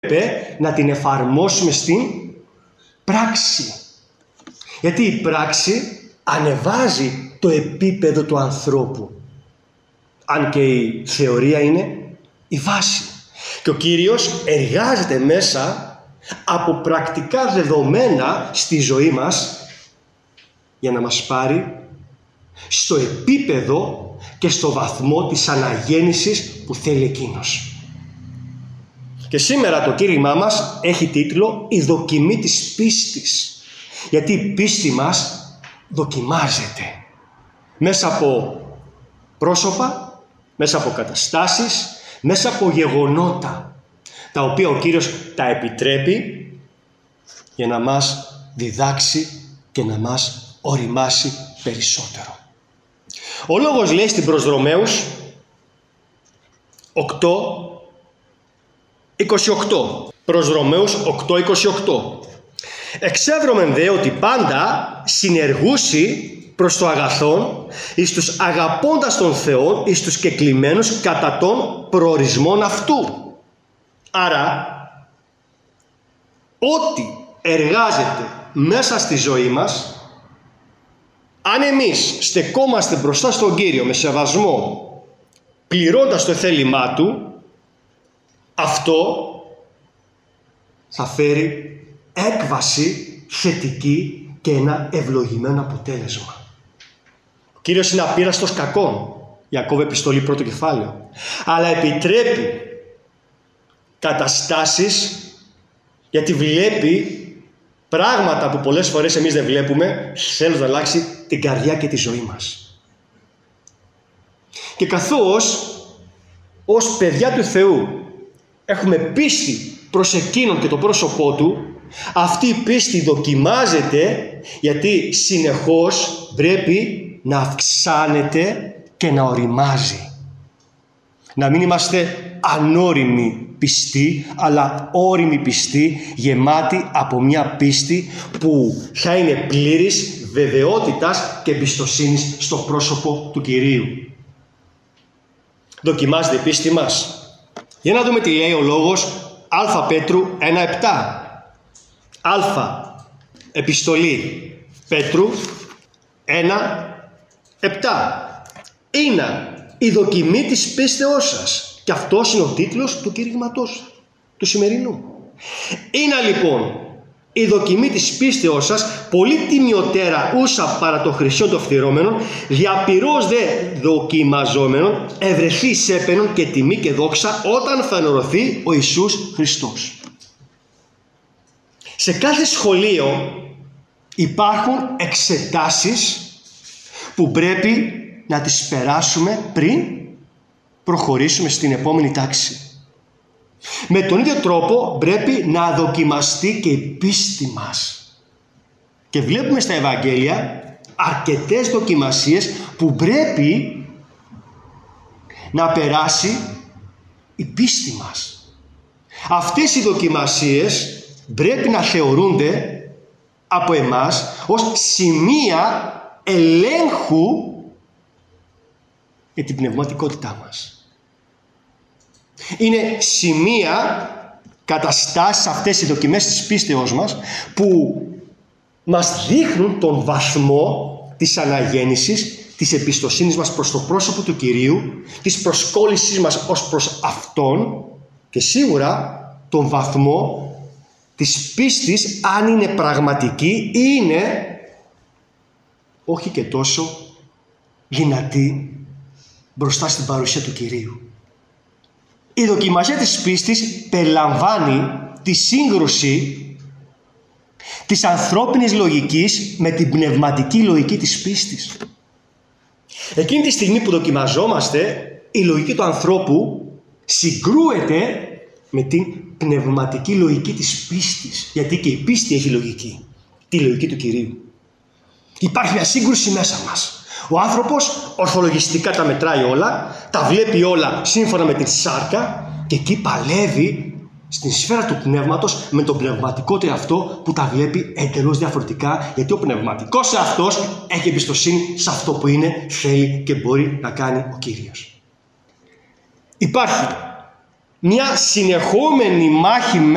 να την εφαρμόσουμε στην πράξη. Γιατί η πράξη ανεβάζει το επίπεδο του ανθρώπου. Αν και η θεωρία είναι η βάση. Και ο Κύριος εργάζεται μέσα από πρακτικά δεδομένα στη ζωή μας για να μας πάρει στο επίπεδο και στο βαθμό της αναγέννησης που θέλει Εκείνος. Και σήμερα το κήρυγμά μας έχει τίτλο «Η δοκιμή της πίστης». Γιατί η πίστη μας δοκιμάζεται μέσα από πρόσωπα, μέσα από καταστάσεις, μέσα από γεγονότα, τα οποία ο Κύριος τα επιτρέπει για να μας διδάξει και να μας οριμάσει περισσότερο. Ο λόγος λέει στην προς Ρωμαίους 8:28. Προς Ρωμαίους 8:28. Εξεύρωμεν δε ότι πάντα συνεργούσι προς το αγαθόν, εις τους αγαπώντας τον Θεόν, εις τους κεκλημένους κατά των προορισμών αυτού. Άρα, ό,τι εργάζεται μέσα στη ζωή μας, αν εμείς στεκόμαστε μπροστά στον Κύριο με σεβασμό, πληρώντας το θέλημά Του, αυτό θα φέρει έκβαση θετική και ένα ευλογημένο αποτέλεσμα. Ο Κύριος είναι απείραστος κακών, Ιακώβ επιστολή 1 κεφάλαιο, αλλά επιτρέπει καταστάσεις γιατί βλέπει πράγματα που πολλές φορές εμείς δεν βλέπουμε, θέλει να αλλάξει την καρδιά και τη ζωή μας. Και καθώς ως παιδιά του Θεού έχουμε πίστη προς Εκείνον και το πρόσωπό Του, αυτή η πίστη δοκιμάζεται γιατί συνεχώς πρέπει να αυξάνεται και να οριμάζει. Να μην είμαστε ανώριμοι πιστοί, αλλά όριμοι πιστοί, γεμάτοι από μια πίστη που θα είναι πλήρης βεβαιότητας και εμπιστοσύνης στο πρόσωπο του Κυρίου. Δοκιμάζεται η πίστη μας. Για να δούμε τι λέει ο λόγος Α Πέτρου 1:7. Α επιστολή Πέτρου 1:7. Είναι η δοκιμή της πίστεώς σας. Και αυτός είναι ο τίτλος του κηρυγματός του σημερινού. Είναι λοιπόν η δοκιμή της πίστεώς σας πολύ τιμιωτέρα ούσα παρά το χρυσό το φθυρώμενο, διαπυρός δε δοκιμαζόμενον, ευρεθεί σέπαινον και τιμή και δόξα όταν θα ενωρωθεί ο Ιησούς Χριστός. Σε κάθε σχολείο υπάρχουν εξετάσεις που πρέπει να τις περάσουμε πριν προχωρήσουμε στην επόμενη τάξη. Με τον ίδιο τρόπο πρέπει να δοκιμαστεί και η πίστη μας. Και βλέπουμε στα Ευαγγέλια αρκετές δοκιμασίες που πρέπει να περάσει η πίστη μας. Αυτές οι δοκιμασίες πρέπει να θεωρούνται από εμάς ως σημεία ελέγχου για την πνευματικότητά μας. Είναι σημεία, καταστάσεις αυτές οι δοκιμές της πίστεως μας που μας δείχνουν τον βαθμό της αναγέννησης, της εμπιστοσύνης μας προς το πρόσωπο του Κυρίου, της προσκόλλησης μας ως προς Αυτόν και σίγουρα τον βαθμό της πίστης, αν είναι πραγματική ή είναι όχι και τόσο δυνατή μπροστά στην παρουσία του Κυρίου. Η δοκιμασία της πίστης περιλαμβάνει τη σύγκρουση της ανθρώπινης λογικής με την πνευματική λογική της πίστης. Εκείνη τη στιγμή που δοκιμαζόμαστε, η λογική του ανθρώπου συγκρούεται με την πνευματική λογική της πίστης. Γιατί και η πίστη έχει λογική, τη λογική του Κυρίου. Υπάρχει μια σύγκρουση μέσα μας. Ο άνθρωπος ορθολογιστικά τα μετράει όλα, τα βλέπει όλα σύμφωνα με την σάρκα και εκεί παλεύει στην σφαίρα του πνεύματος με τον πνευματικό του εαυτό που τα βλέπει εντελώς διαφορετικά, γιατί ο πνευματικός εαυτός έχει εμπιστοσύνη σε αυτό που είναι, θέλει και μπορεί να κάνει ο Κύριος. Υπάρχει μια συνεχόμενη μάχη